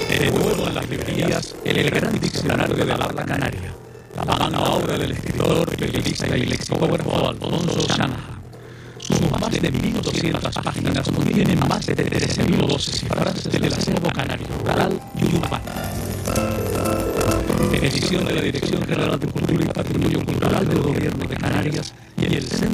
De nuevo en las librerías, el gran diccionario de la habla canaria, la magna obra del escritor, periodista y lexicógrafo Alfonso Shanahan. Sus más de 1.200 páginas contienen más de 13.000 voces y frases del acervo canario rural y urbano. En edición de la Dirección General de Cultura y Patrimonio Cultural del Gobierno de Canarias y el Centro